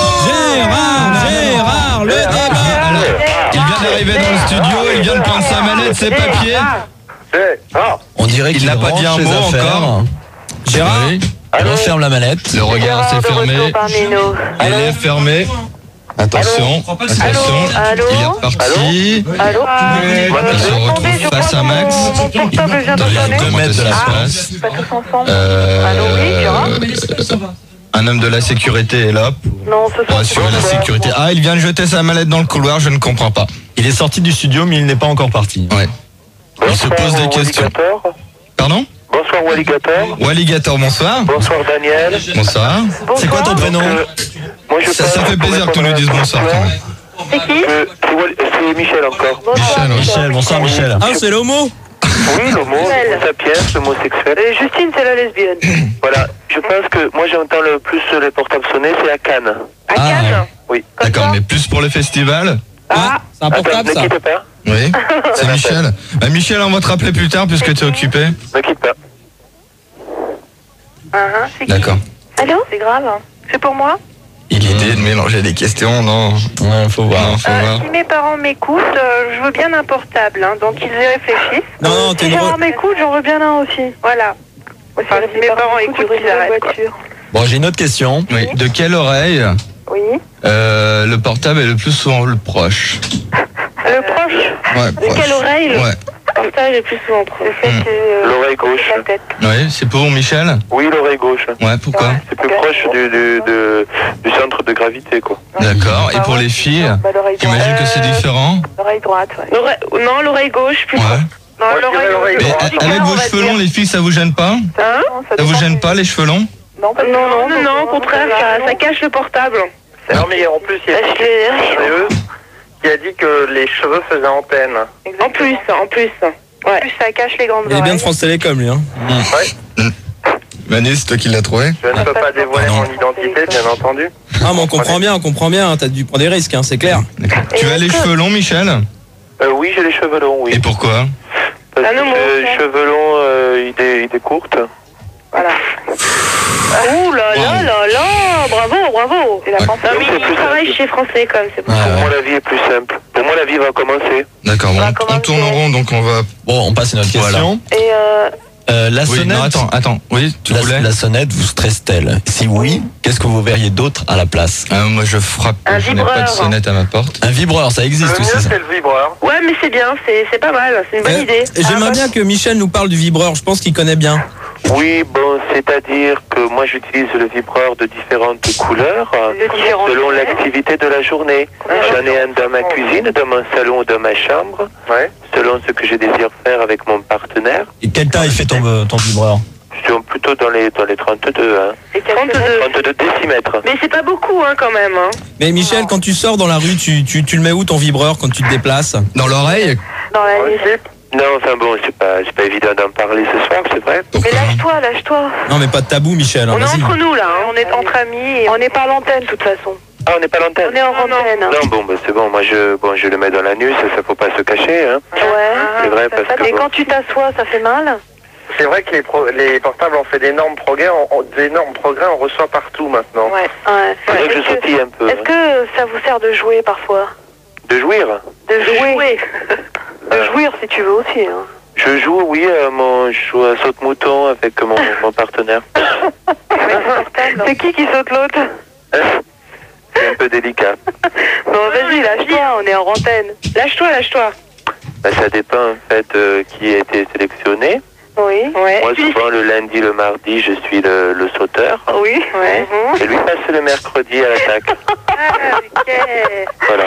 Gérard, Gérard, le débat. Il vient d'arriver dans le studio, il vient de prendre sa manette, ses papiers. C'est... Ah, On dirait Il qu'il n'a pas range dit un ses mot affaires. encore. Gérard. Oui. Il referme la manette. Le regard s'est fermé. Elle est fermée. Attention, attention. Allô? Il est reparti. Allô? Il se retrouve face à Max. Mon portable vient de Dans les sonner. comment mètres de la ça se Ah, passe. pas tous ensemble. Euh, Allô, oui, Gérard? Un homme de la sécurité est là Non, ce pour soir, assurer la sécurité. Ah, il vient de jeter sa mallette dans le couloir, je ne comprends pas. Il est sorti du studio mais il n'est pas encore parti. Ouais. Il se pose des questions. Pardon? Bonsoir Walligator. Walligator, bonsoir. Bonsoir Daniel. Bonsoir. C'est quoi ton prénom? Euh, moi, je Ça, passe ça fait pour plaisir que tu nous répondre à dises la bonsoir quand même. C'est qui? Euh, c'est, Wall- c'est Michel encore. Michel, ouais. Michel, bonsoir Michel. Ah, c'est l'homo. Oui, l'homo, Michel. sa pièce, l'homosexuel. Euh, Justine, c'est la lesbienne. Voilà, je pense que moi j'entends le plus les portables sonner, c'est à Cannes. À Ah, Cannes? Oui. D'accord, mais plus pour le festival? Ah, C'est un Attends, portable, ne ça. quitte pas. Oui. C'est Michel. Bah, Michel, on va te rappeler plus tard puisque tu es occupé. Ne quitte pas. ah, ah, c'est qui? D'accord. Allô? C'est grave. C'est pour moi? Il l'idée de mélanger des questions, non. Ouais, faut voir. Non, faut Euh, voir. si mes parents m'écoutent, euh, je veux bien un portable, hein, donc ils y réfléchissent. Non, non, t'es Si une Gérard re- m'écoute, j'en veux bien un aussi. Voilà. Enfin, si mes parents écoutent, ils arrêtent, quoi. Bon, j'ai une autre question. Oui. De quelle oreille Oui. euh, le portable est le plus souvent le proche? Le proche? Ouais, De proche. quelle oreille? Ouais. Le portable est plus souvent proche. C'est Hmm. que, euh, L'oreille gauche. la tête. Oui, c'est pour Michel? Oui, l'oreille gauche. Ouais, pourquoi? C'est plus proche du, du, de- du centre de gravité, quoi. D'accord. Et pour les filles, Bah, l'oreille droite. j'imagine que c'est Euh, différent? L'oreille droite, ouais. Non, l'oreille gauche, plus Ouais. Non, Moi, je dirais l'oreille Mais droite. a- avec vos cheveux longs, les filles, ça vous gêne pas? Hein? Ça vous gêne pas, les cheveux longs? Non, non, non, non, au contraire, ça, ça cache le portable. Non, mais en plus, il y a Parce que- c'est eux qui a dit que les cheveux faisaient antenne. En plus, en plus. Ouais. En plus, ça cache les grandes Il est bien de oreilles. France Télécom, lui. Hein. Ouais. Manu, c'est toi qui l'as trouvé? Je ne peux pas dévoiler mon identité, bien entendu. Ah, mais on comprend bien, on comprend bien. T'as dû prendre des risques, hein, c'est clair. Tu as les cheveux longs, Michel? Euh, oui, j'ai les cheveux longs, oui. Et pourquoi? Parce Ah que non, moi, j'ai ouais. les cheveux longs, euh, idée, idée courte. Voilà. Ouh là là là là, bravo, bravo. C'est la pensée. Non, mais il travaille chez France Télécom, c'est bon. Pour moi, la vie est plus simple. Pour moi, la vie va commencer. D'accord, bon, on tourne en rond, donc on va... Bon, on passe à notre question. Et euh... Euh, la oui, sonnette. non, attends, attends. Oui, tu la, voulais la sonnette vous stresse-t-elle? Si oui, qu'est-ce que vous verriez d'autre à la place? euh, Moi, je frappe. Un je n'ai pas de vibreur. sonnette à ma porte. Un vibreur, ça existe Le aussi. mieux, Ça. c'est le vibreur. Ouais, mais c'est bien, c'est c'est pas mal, c'est une bonne Euh, idée. J'aimerais Ah, bien que Michel nous parle du vibreur, je pense qu'il connaît bien. Oui, bon, c'est-à-dire que moi, j'utilise le vibreur de différentes couleurs, De différentes selon couleurs. l'activité de la journée. J'en ai un dans ma cuisine, dans mon salon ou dans ma chambre, selon ce que je désire faire avec mon partenaire. Et quelle taille fait ton, euh, ton vibreur? Je suis plutôt dans les, dans les trente-deux, hein. Et trente-deux. trente-deux décimètres. Mais c'est pas beaucoup, hein, quand même. Hein. Mais Michel, quand tu sors dans la rue, tu, tu, tu le mets où ton vibreur quand tu te déplaces? Dans l'oreille? Dans la Non, enfin bon, c'est pas, c'est pas évident d'en parler ce soir, c'est vrai. Mais lâche-toi, lâche-toi. Non, mais pas de tabou, Michel. hein, On est vas-y. entre nous, là. Hein. On est entre amis et on n'est pas à l'antenne de toute façon. Ah, on n'est pas à l'antenne? On est en antenne. Non, bon, bah, c'est bon, moi je, bon, je le mets dans l'anus, ça, ça faut pas se cacher, hein. Ouais. C'est vrai, parce que Et bon. quand tu t'assois, ça fait mal? C'est vrai que les, pro- les portables ont fait d'énormes progrès, on, on- d'énormes progrès, on reçoit partout maintenant. Ouais. Ouais. C'est vrai que je Est-ce que- sautille un peu. Est-ce que ça vous sert de jouer parfois? De jouir? De jouer. De jouir si tu veux aussi. Hein. Je joue, oui, euh, mon, je joue à saute-mouton avec mon, mon partenaire. C'est qui qui saute l'autre? C'est un peu délicat. Bon, vas-y, lâche-toi, on est en antenne. Lâche-toi, lâche-toi. Bah, ça dépend en fait euh, qui a été sélectionné. Oui. Ouais. Moi, souvent, le lundi, le mardi, je suis le, le sauteur. Oui. Ouais. Mhm. Et lui passe le mercredi à l'attaque. Ah, ok. Voilà.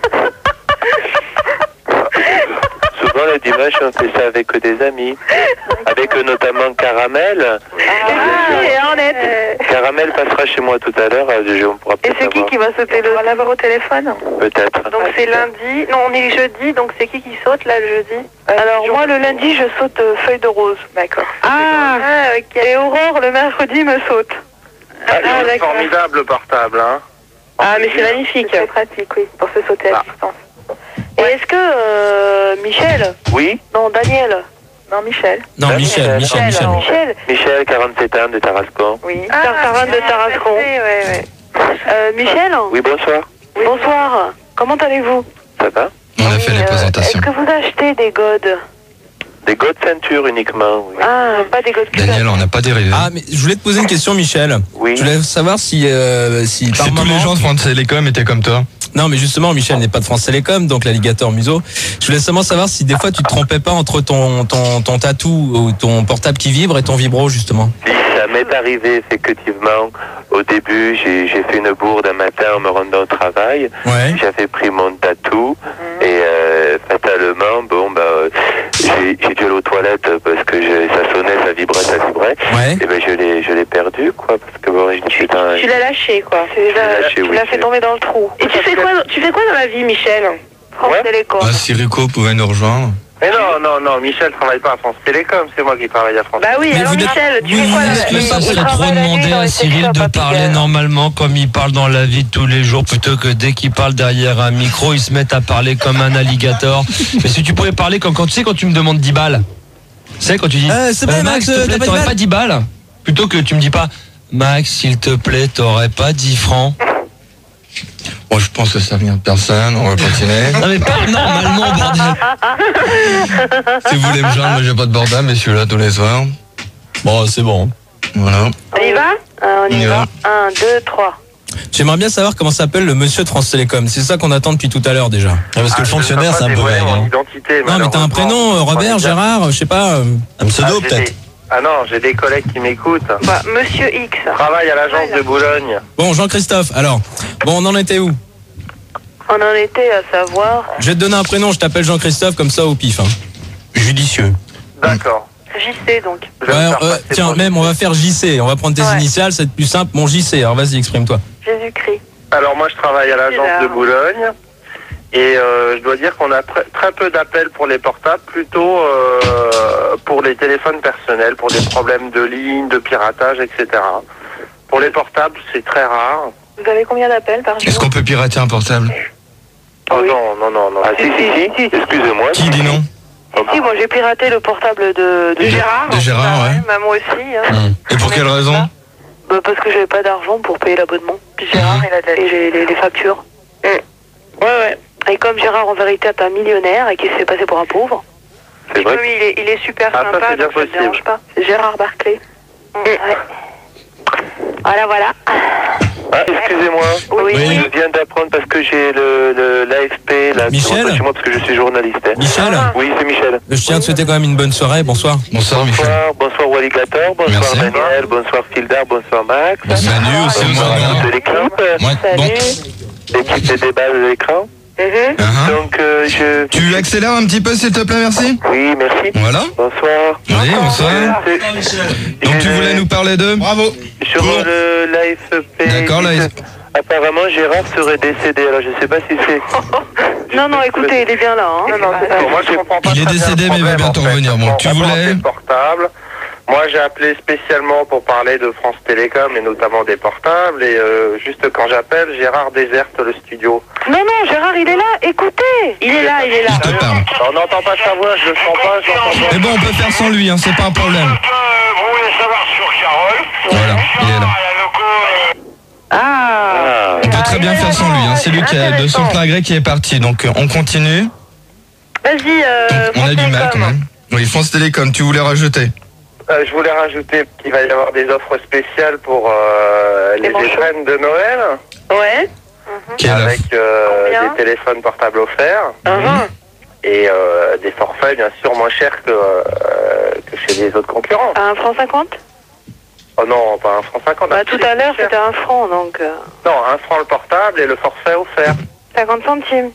Souvent, le dimanche, on fait ça avec des amis. Avec euh, notamment Caramel. Ah, et en est. Caramel passera chez moi tout à l'heure. euh, je- On pourra Et peut-être c'est qui avoir- qui va sauter le... On va l'avoir au téléphone. Peut-être. Donc c'est lundi. Non, on est jeudi, donc c'est qui qui saute là le jeudi? Alors moi le lundi je saute euh, feuille de rose. D'accord. Ah, Ah, ok. Et Aurore le mercredi me saute. Ah, Ah, c'est d'accord. formidable le portable, hein. ah, mais c'est magnifique. C'est pratique, oui, pour se sauter à Ah. distance. Et est-ce que euh, Michel? Oui, Non, Daniel. Non, Michel. Non, Michel, Michel, Michel. Michel. Michel, quarante-sept ans de Tarascon. Oui. Tartarin de Tarascon. Oui, oui, oui. Euh, Michel. Oui, bonsoir. Bonsoir. Comment allez-vous? Ça va? On a fait Oui, les euh, présentations. Est-ce que vous achetez des godes? Des godes ceinture uniquement, oui. Ah, pas des godes culottes. Daniel, on n'a pas dérivé. Ah, mais je voulais te poser une question, Michel. Oui. Je voulais savoir si, euh, si par Si tous moment... les gens de France Télécom étaient comme toi. Non, mais justement, Michel n'est pas de France Télécom, donc l'alligator museau. Je voulais seulement savoir si des fois tu te trompais pas entre ton, ton, ton tatou ou ton portable qui vibre et ton vibro, justement. Si, ça m'est arrivé effectivement. Au début, j'ai j'ai fait une bourde un matin en me rendant au travail. Ouais. J'avais pris mon tatou et euh, fatalement, bon, bah, euh, j'ai j'ai dû aller aux toilettes parce que je- ça sonnait, ça vibrait, ça vibrait. Ouais. Et ben je l'ai, je l'ai perdu, quoi, parce que bon, je dis putain. Tu l'as lâché, quoi. Tu l'as lâché, tu oui, l'as fait c'est- tomber dans le trou. Et tu fais quoi, tu fais quoi dans la vie, Michel? France Ouais. Télécom. Ah, si Rico pouvait nous rejoindre. Mais non, non, non, Michel travaille pas à France Télécom, c'est moi qui travaille à France. Bah oui, Mais alors vous n'êtes- Michel, tu oui, fais quoi oui, dans Est-ce la que vie? ça serait trop travaille la nuit demander dans à les Cyril sex shops de à parler Pigalle. normalement comme il parle dans la vie de tous les jours plutôt que dès qu'il parle derrière un micro, il se met à parler comme un alligator. Mais si tu pouvais parler comme quand tu sais quand tu me demandes dix balles. Tu sais quand tu dis Euh, c'est bon, Max, s'il te euh, plaît, t'as pas t'aurais dix pas dix balles plutôt que tu me dis pas Max, s'il te plaît, t'aurais pas dix francs. Bon, je pense que ça vient de personne. On va continuer. Non mais parle normalement, bordel. Si vous voulez me joindre, moi j'ai pas de bordel, mais je suis là tous les soirs. Bon, c'est bon. Voilà. On y va? Euh, on y On y va. va. Un, deux, trois. J'aimerais bien savoir comment s'appelle le monsieur de France Télécom. C'est ça qu'on attend depuis tout à l'heure déjà. Ah, parce que le fonctionnaire, c'est un peu vague. Hein. Non, mais t'as un prénom, euh, Robert, Gérard, je sais pas. euh, Un pseudo, peut-être. Ah non, j'ai des collègues qui m'écoutent. Bah, Monsieur X. Travaille à l'agence de Boulogne. Bon, Jean-Christophe, alors. Bon, on en était où? On en était à savoir. Je vais te donner un prénom, je t'appelle Jean-Christophe, comme ça au pif. Hein. Judicieux. D'accord. J C donc. Je vais Ouais, me faire euh, passer tiens, pour- même, on va faire J C. On va prendre tes Ouais. initiales, c'est plus simple. Mon J C, alors vas-y, exprime-toi. Jésus-Christ. Alors moi je travaille à l'agence Bizarre. de Boulogne et euh, je dois dire qu'on a pr- très peu d'appels pour les portables, plutôt euh, pour les téléphones personnels, pour des problèmes de ligne, de piratage, et cetera. Pour les portables c'est très rare. Vous avez combien d'appels par jour? Est-ce qu'on peut pirater un portable? Oh non, non, non, non. Ah si, si, si, excusez-moi. Qui dit non? Si, moi j'ai piraté le portable de, de Gérard. De Gérard, ouais. Bah, moi aussi. Hein. Mmh. Et pour quelle raison? Bah, parce que j'avais pas d'argent pour payer l'abonnement. Puis Gérard, mmh. il a de la... et j'ai les, les factures. Mmh. Ouais, ouais. Et comme Gérard en vérité est un millionnaire et qu'il se fait passer pour un pauvre. C'est vrai. Il est, il est super ah, sympa, ça, donc ça ne dérange pas. C'est Gérard Barclay. Mmh. Ouais. Voilà, voilà. Ah, excusez-moi. Oui. Oui. Je viens d'apprendre parce que j'ai le, le, l'A F P là, Michel chez moi parce que je suis journaliste. Michel ah. Oui, c'est Michel. Je tiens à te souhaiter quand même une bonne soirée. Bonsoir. Bonsoir, Michel. Bonsoir, bonsoir Walligator, bonsoir Merci. Daniel, bonsoir Fildar, bonsoir Max. Bonsoir Manu aussi. Bonsoir de l'équipe. Ouais. Bon. L'équipe de débat de l'écran. Mm-hmm. Uh-huh. Donc, euh, je... Tu accélères un petit peu, s'il te plaît, merci. Oui, merci. Voilà. Bonsoir. Oui, bonsoir. Donc, tu voulais nous parler de... Bravo. Sur Pour... le, l'A F P... D'accord, l'A F P... Apparemment, Gérard serait décédé, alors je sais pas si c'est... non, non, écoutez, il est bien là. Hein. Non, non, c'est pas... Bon, moi, je comprends pas. Il est décédé, mais il va bientôt revenir. Bon, tu voulais... Portable. Moi, j'ai appelé spécialement pour parler de France Télécom et notamment des portables. Et euh, juste quand j'appelle, Gérard déserte le studio. Non, non, Gérard, il est là. Écoutez, il est là, il est là. Je te parle. On n'entend pas sa voix, je le sens pas, je l'entends pas. Mais bon, on peut faire sans lui, hein, c'est pas un problème. Vous voulez savoir sur Carole? Voilà, il est là. Ah. On peut très bien faire sans lui, hein. C'est lui qui a de son plein gré qui est parti. Donc, on continue. Vas-y, euh, Donc, on a du mal quand même. Oui, France Télécom, tu voulais rajouter? Euh, je voulais rajouter qu'il va y avoir des offres spéciales pour euh, les étrennes de Noël. Ouais. Mm-hmm. Avec euh, des téléphones portables offerts. Mm-hmm. Et euh, des forfaits bien sûr moins chers que, euh, que chez les autres concurrents. À un franc cinquante? Oh non, pas un franc cinquante. Bah, tout à l'heure c'était un franc donc... Euh... Non, un franc le portable et le forfait offert. cinquante centimes.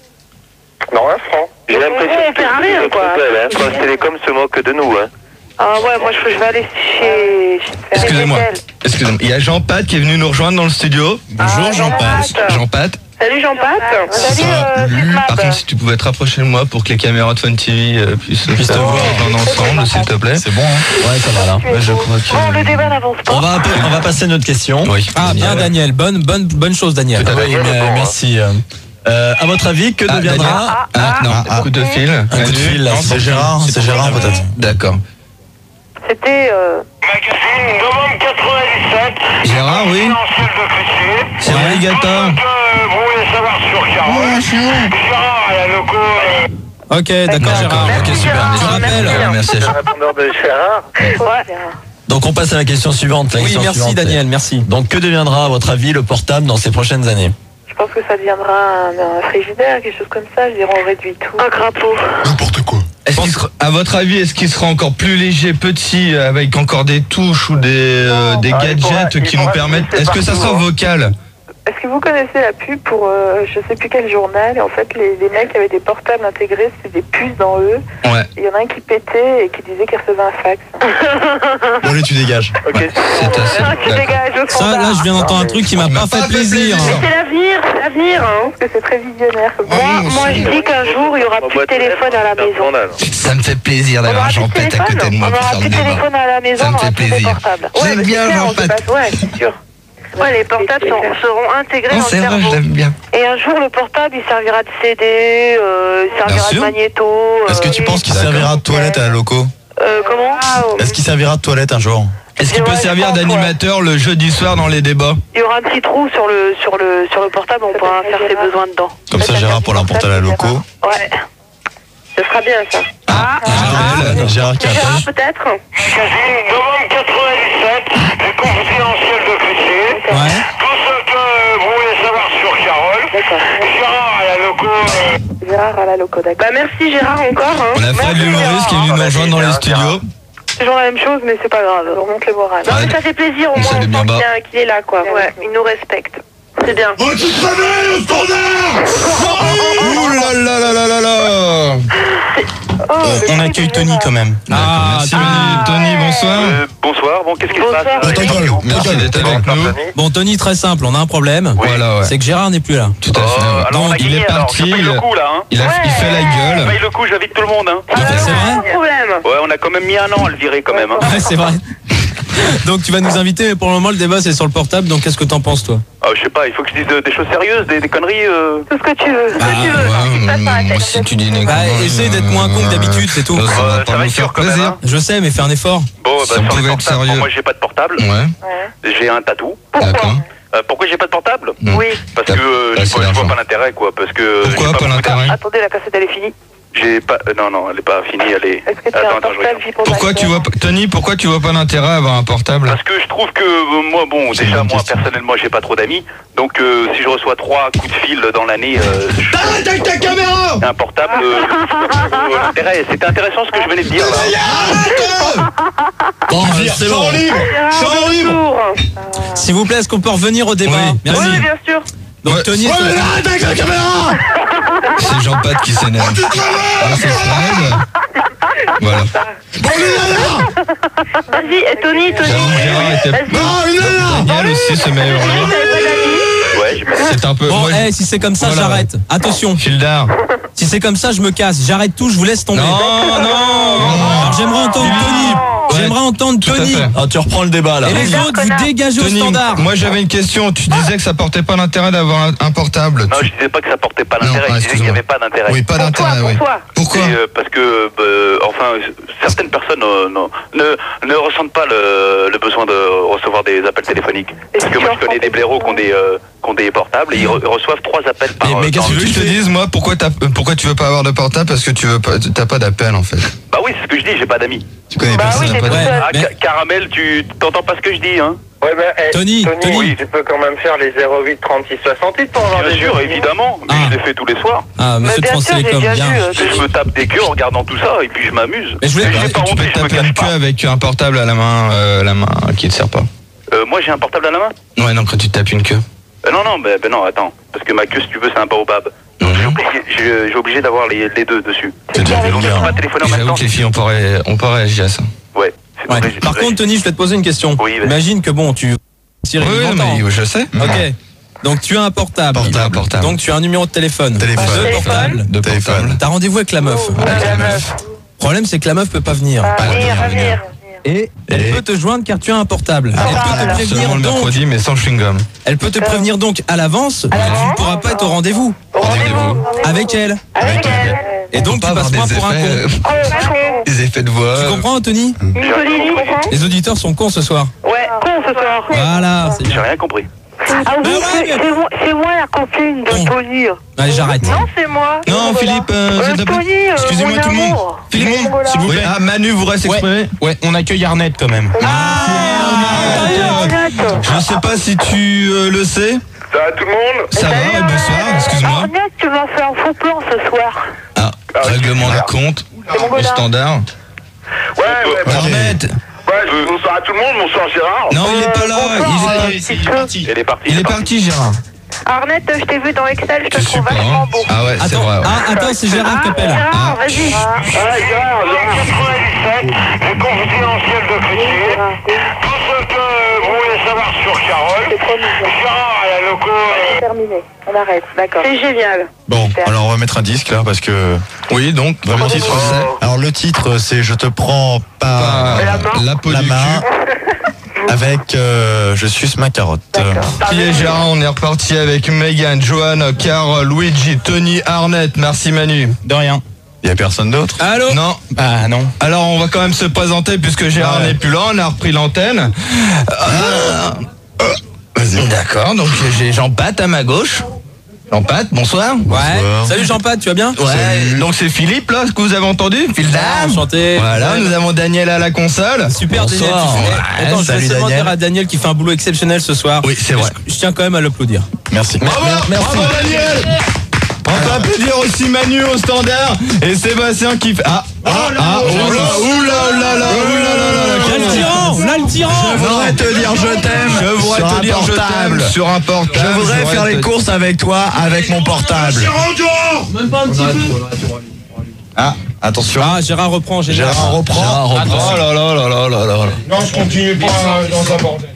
Non, un franc. J'ai l'impression que rien, quoi. Hein. France Télécom se moque de nous. Hein. Ah ouais, moi je, je vais aller chez... Excusez-moi, excusez-moi. Il y a Jean-Pat qui est venu nous rejoindre dans le studio. Bonjour ah, Jean-Pat. Jean-Pat. Salut Jean-Pat. Salut euh, Par contre, si tu pouvais te rapprocher de moi pour que les caméras de Fun T V euh, puissent, puissent te voir ensemble, s'il te plaît. C'est bon, hein? Ouais, ça va là. Ouais, je crois que... Bon, le débat n'avance pas. On va, on va passer à notre question. Oui. Ah, bien Daniel. Bonne, bonne, bonne chose Daniel. Ah, oui, mais, merci. Euh, à votre avis, que ah, deviendra... Ah, ah, non, un coup de fil. Un coup de fil, là. C'est Gérard, c'est Gérard peut-être. D'accord. C'était... Euh... Magazine novembre quatre-vingt-dix-sept. Gérard, oui. C'est Alligator. Vous voulez savoir sur Carole? Gérard à la loco. Ok, d'accord Gérard. Ok, super. Tu rappelles? Merci. Le répondeur de Gérard. Ouais. Donc on passe à la question suivante. La Oui, question merci suivante. Daniel, merci. Donc que deviendra à votre avis le portable dans ces prochaines années? Je pense que ça deviendra un, un frigidaire, quelque chose comme ça. Je dirais on réduit tout. Un crapaud. N'importe quoi. Est-ce qu'il sera, à votre avis, est-ce qu'il sera encore plus léger, petit, avec encore des touches ou des, euh, des ah, gadgets pourra, qui nous permettent... Est-ce que ça sera vocal? Est-ce que vous connaissez la pub pour euh, je sais plus quel journal? Et en fait, les, les mecs avaient des portables intégrés, c'était des puces dans eux. Ouais. Il y en a un qui pétait et qui disait qu'il recevait un fax. Bon, allez, tu dégages. Ok, ouais, c'est assez... Non, tu dégages au Ça, là, je viens d'entendre un truc qui m'a pas fait plaisir. C'est l'avenir, c'est l'avenir. Hein. Parce que c'est très visionnaire. Comme Moi, ça. moi, je dis qu'un jour, il n'y aura plus de téléphone à la maison. Ça me fait plaisir d'avoir Jean-Pète à côté de moi on pour aura faire plus le de débat. téléphone à la maison, Ça me on aura fait plus de plaisir. portable. J'aime bien Jean-Pète. Ouais, c'est sûr. Ouais, les portables sont, seront intégrés Non, dans c'est le vrai, cerveau. je l'aime bien. Et un jour, le portable, il servira de C D, euh, il servira de sûr. magnéto. Est-ce que tu euh, penses qu'il servira de toilette à la loco? Euh, comment Est-ce qu'il servira de toilette un jour? Est-ce qu'il Ouais, peut je servir pense, d'animateur le jeudi soir dans les débats? Il y aura un petit trou sur le, sur le, sur le portable, on pourra faire ses besoins dedans. Comme ça, Gérard pour l'emporter à la loco. Ouais. Ce sera bien, ça. Ah, Gérard, Gérard qui Gérard, appelle. peut-être Magazine novembre quatre-vingt-dix-sept. Le confidentiel de Clichy. Ouais. Tout ce que vous voulez savoir sur Carole. Gérard à la loco. Gérard à la loco, d'accord. Bah, merci Gérard encore. Hein. On a Fred l'humoriste qui est venu nous rejoindre dans les studios. C'est toujours la même chose, mais c'est pas grave. On remonte le moral. Non, mais ça fait plaisir, au On moins, salue on bien sent bas. qu'il y a- qu'il est là, quoi. Ouais, il nous respecte. C'est bien. Oh, tu te réveilles au standard! Ouh là là là là là là! Oh, On accueille Tony quand même. Ah, merci Manu. Tony, bonsoir. Euh, bonsoir, bon, qu'est-ce qui se Bonsoir. passe Oh, ta gueule. Merci d'être avec nous. Bon Tony, très simple, on a un problème. Voilà, ouais. C'est que Gérard n'est plus là. Tout à fait. Euh, ouais. alors on a Donc, il gagné, est alors. parti. Je paye le coup, là, hein. Il, a, il fait la Je gueule. paye le coup, j'invite tout le monde, hein. Ah, c'est vrai? Pas de problème. Ouais, on a quand même mis un an à le virer, quand même, hein. Ouais, c'est vrai. Donc tu vas nous inviter, mais pour le moment le débat c'est sur le portable, donc qu'est-ce que t'en penses toi? Ah, je sais pas, il faut que je dise euh, des choses sérieuses, des, des conneries. Euh... Tout ce que tu veux. Ah, tu veux. Ouais, moi, si tu dis des bah, essaye d'être moins con que d'habitude, c'est tout. Ça, euh, ça va être sûr quand même. Hein. Je sais, mais fais un effort. Bon, bah, ça sur pouvait les être portables, sérieux. moi j'ai pas de portable. Ouais. J'ai un tatou. D'accord. Euh, pourquoi j'ai pas de portable? Oui. Parce que euh, Bah, je, c'est vois, je vois l'argent. pas l'intérêt quoi. Parce que Pourquoi j'ai pas beaucoup l'intérêt? d'argent. Attendez, la cassette elle est finie. J'ai pas. euh, non, non, elle est pas finie, elle est. Est-ce que tu as Attends, un attends, je portable regarde. vie pour Pourquoi tu vois pas, Tony, pourquoi tu vois pas l'intérêt à avoir un portable? Parce que je trouve que euh, moi, bon, C'est déjà une moi question. personnellement, j'ai pas trop d'amis. Donc euh, si je reçois trois coups de fil dans l'année, euh, je- Arrête avec ta caméra. un portable, euh, euh, l'intérêt. C'était intéressant ce que je venais de dire. Là. Bon, c'est bon. libre. Champ libre. S'il vous plaît, est-ce qu'on peut revenir au débat? Oui. Merci. Oui, bien sûr. Donc Ouais. Tony, Ouais, est-ce que- mais arrête avec la caméra. C'est Jean-Pat qui s'énerve. Ah, c'est Fred. Voilà. Bon, lui, là, là. Vas-y, et Tony, Tony. Gérard était... Non, lui, là, là. Daniel aussi se met hurler. Ouais, j'ai pas. C'est un peu... Bon, moi, eh, si c'est comme ça, Voilà. j'arrête. Attention, Fildar. si c'est comme ça, je me casse. J'arrête tout, je vous laisse tomber. Non, non. Alors, j'aimerais entendre Tony. Ouais, J'aimerais entendre tout à Tony. fait. Ah, tu reprends le débat là. Et les autres, vous dégagez au Tony, standard. moi j'avais une question. Tu disais que ça portait pas l'intérêt d'avoir un, un portable. Non, Tu- je disais pas que ça portait pas Non, l'intérêt. ah, Je disais qu'il n'y excuse-moi. avait pas d'intérêt. Oui, pas d'intérêt, oui. Pourquoi Pourquoi C'est, euh, parce que, bah, enfin, certaines personnes euh, non, ne, ne ressentent pas le, le besoin de recevoir des appels téléphoniques. Et Parce si que tu moi, en je connais prends des blaireaux qui ont des, euh, qui ont des portables et ils re- reçoivent trois appels par Mais- mais euh, qu'est-ce par Tu veux que que je te fais dise, moi, pourquoi, t'as- euh, pourquoi tu veux pas avoir de portable? Parce que tu veux pas, t'as pas d'appel en fait. Bah oui, c'est ce que je dis, j'ai pas d'amis. Tu connais Bah personne, oui, t'as t'es pas tout d'appel. seul. Ah, mais- Ca- Caramel, tu t'entends pas ce que je dis, hein? Ouais, ben, eh, Tony, Tony. Oui. tu peux quand même faire les zéro huit trente-six soixante-huit pour avoir Bien des sûr, jeux. évidemment, mais Ah. je les fais tous les soirs. Ah, Mais monsieur de bien France sûr, j'ai Télécom, déjà bien. vu. euh, Je me tape des queues en regardant tout ça et puis je m'amuse. Mais je voulais- Mais j'ai Est-ce pas que tu honte, peux je me taper cache une queue pas. avec un portable à la main, euh, la main qui te sert pas? Euh, moi, j'ai un portable à la main? Ouais, non, quand tu tapes une queue. Euh, non, non, ben, ben non, attends. Parce que ma queue, si tu veux, c'est un baobab. Donc j'ai obligé, j'ai- j'ai obligé d'avoir les, les deux dessus. C'est déjà Donc je peux pas téléphoner en même J'avoue temps. que les filles ont pas, ré- ont pas réagi à ça. Ouais. c'est Ouais. obligé- Par contre, Tony, je vais te poser une question. Oui, vas-y. Imagine que bon, tu. Oui, oui, mais je sais. Ok. Donc tu as un portable. Portable, portable. Donc tu as un numéro de téléphone. Téléphone. Deux Téléphone. portables. De portable. T'as rendez-vous avec la meuf. Avec la meuf. Le problème, c'est que la meuf peut pas venir. À venir, à venir. Et elle Et- peut te joindre car tu as un portable. Elle peut te Seulement prévenir le donc. mercredi, mais sans chewing-gum. Elle peut te prévenir donc à l'avance. mais Tu ne pourras pas être au rendez-vous Au rendez-vous. avec elle. Avec elle. Et donc tu passes moins pour un con. Oh, con. Des effets de voix. Tu comprends, Tony? Mussolini, comprends? Les auditeurs sont cons ce soir. Ouais, con ce soir. Voilà, c'est J'ai bien. rien compris. Ah oui, Bah ouais, c'est mais- c'est moi, c'est moi la copine de Bon. Tony. Allez, j'arrête. Non, c'est moi. Non, Voilà. Philippe, euh, Euh, s'il te plaît. Tony, euh, Excusez-moi mon tout le monde. amour. Philippe, Voilà. s'il vous plaît. Ah, Manu voudrait s'exprimer. Ouais, on accueille Arnett quand même. Ah, Arnett. Je sais pas si tu euh, le sais. Ça va tout le monde? Ça va, Salut, et bonsoir, Arnett. excuse-moi. Arnett, tu m'as fait un faux plan ce soir. Ah, règlement de compte. C'est mon Au bonheur. standard. Ouais, ouais, bon. Arnett. Ouais, bonsoir à tout le monde, bonsoir Gérard. Non, il est pas là. bonsoir, Il est, euh, pas- petit peu. Elle est partie. il est parti, Gérard. Arnett, je t'ai vu dans Excel, je te C'est trouve super. vachement Hein. beau. Ah ouais, c'est Attends, vrai. ouais. ah, attends, c'est Gérard qui appelle. Gérard, vas-y. Ah, Gérard, Gérard. Le confidentiel de Clichy. Tout ce que vous voulez savoir sur Carole. Gérard à la loco. euh, Terminé, on arrête, d'accord. C'est génial. Bon, Super. alors on va mettre un disque là parce que Oui, donc, le vraiment, titre c'est c'est. Alors le titre c'est Je te prends pas par la peau la du main avec euh, Je suce ma carotte. D'accord. Qui est Gérard? On est reparti avec Megan, Johan, Carl, Luigi, Tony, Arnett. Merci Manu. De rien. Il y a personne d'autre. Allô? Non. Bah non. Alors on va quand même se présenter puisque Gérard Ouais. n'est plus là, on a repris l'antenne. Euh, Vas-y. D'accord, donc j'ai Jean-Pat à ma gauche. Jean-Pat, bonsoir. Ouais. Bonsoir. Salut Jean-Pat, tu vas bien? Ouais, donc c'est Philippe là, ce que vous avez entendu, Phil Ah, Dam. enchanté. Voilà, Ouais. nous avons Daniel à la console. Super Bonsoir. Daniel. tu fais- Ouais, Attends, je salut vais seulement Daniel. dire à Daniel qui fait un boulot exceptionnel ce soir. Oui, c'est vrai. Je, je tiens quand même à l'applaudir. Merci. Bravo, Merci. bravo Daniel. On peut applaudir aussi Manu au standard et Sébastien qui fait... Ah, ah, ah, oh là, oula, oula, là, oula, là, là, Là le tyran, là le tyran. Je voudrais te dire je t'aime. Je voudrais sur te un dire je portable. t'aime sur un portable. Je voudrais faire les te- courses avec toi avec mon portable. Même pas un petit peu. Ah, attention. Ah, Gérard reprend, Gérard. Gérard reprend. Gérard reprend. Oh là là là là là là. Non, je continue pas euh, dans un bordel.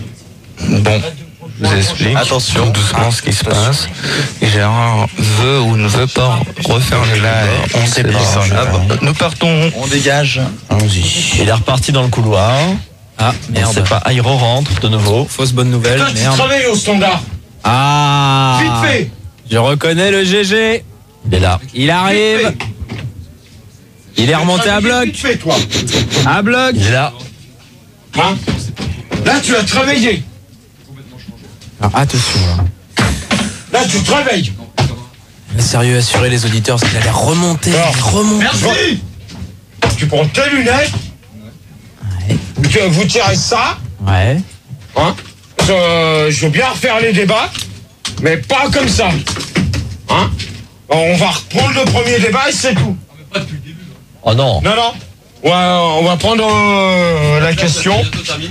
Bon, je vous explique Attention. doucement ce qui se passe. Gérard veut ou ne veut pas refaire le live. On sait pas. Ah, bah, nous partons. On dégage. Allons-y. Il est reparti dans le couloir. Ah, merde. C'est pas Airo rentre de nouveau. Fausse bonne nouvelle, Putain, tu merde. travailles au standard. Ah. Vite fait. Je reconnais le G G. Il est là. Il arrive. Vite Il est remonté à bloc. Vite fait, toi. À bloc. Il est là. Hein là, tu as travaillé. Alors, attention. Là. Là, tu travailles. Sérieux, assurez les auditeurs parce qu'il allait remonter. Alors, remonter. Merci. Tu prends tes lunettes. Ouais. Tu, vous tirez ça. Ouais. Hein je, je veux bien refaire les débats, mais pas comme ça. Hein on va reprendre le premier débat et c'est tout. Oh non. Non, non. Ouais, on va prendre euh, la question.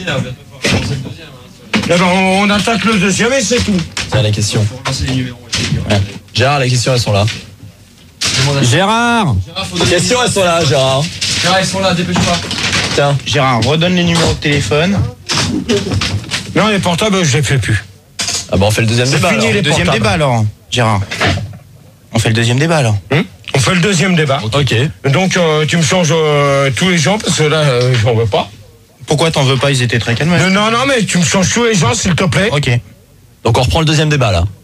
Eh ben, on, on attaque le deuxième et c'est tout. Tiens, les questions. Ouais. Gérard, les questions, elles sont là. Gérard. Les questions, elles sont là, Gérard. Gérard, ils sont là, dépêche-toi. Tiens. Gérard, redonne les numéros de téléphone. Non, les portables, je les fais plus. Ah bah on fait le deuxième débat. Fini alors. le deuxième portables. débat alors, Gérard. On fait le deuxième débat alors. Hum on fait le deuxième débat. Ok. Donc, euh, tu me changes euh, tous les gens, parce que là, euh, j'en veux pas. Pourquoi t'en veux pas? Ils étaient très calmes. Non, non, non, mais tu me changes tous les gens, s'il te plaît. Ok. Donc on reprend le deuxième débat là.